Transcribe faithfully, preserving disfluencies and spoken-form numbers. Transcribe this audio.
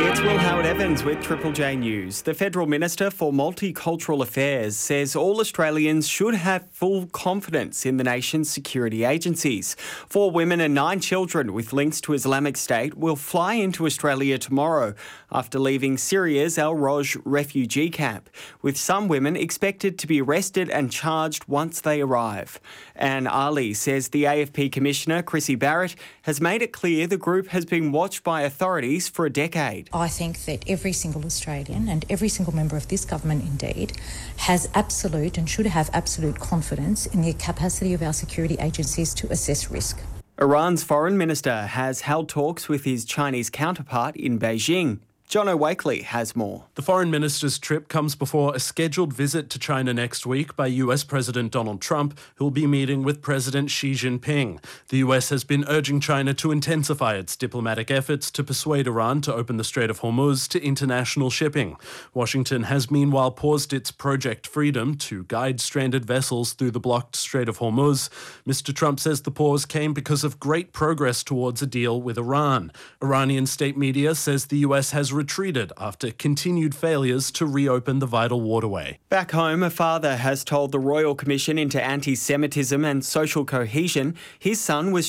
It's Will Howard Evans with Triple J News. The Federal Minister for Multicultural Affairs says all Australians should have full confidence in the nation's security agencies. Four women and nine children with links to Islamic State will fly into Australia tomorrow after leaving Syria's Al Roj refugee camp, with some women expected to be arrested and charged once they arrive. Anne Ali says the A F P Commissioner, Chrissy Barrett, has made it clear the group has been watched by authorities for a decade. I think that every single Australian and every single member of this government indeed has absolute and should have absolute confidence in the capacity of our security agencies to assess risk. Iran's foreign minister has held talks with his Chinese counterpart in Beijing. John O'Wakely has more. The foreign minister's trip comes before a scheduled visit to China next week by U S President Donald Trump, who will be meeting with President Xi Jinping. The U S has been urging China to intensify its diplomatic efforts to persuade Iran to open the Strait of Hormuz to international shipping. Washington has meanwhile paused its Project Freedom to guide stranded vessels through the blocked Strait of Hormuz. Mister Trump says the pause came because of great progress towards a deal with Iran. Iranian state media says the U S has retreated after continued failures to reopen the vital waterway. Back home, a father has told the Royal Commission into Anti-Semitism and Social Cohesion his son was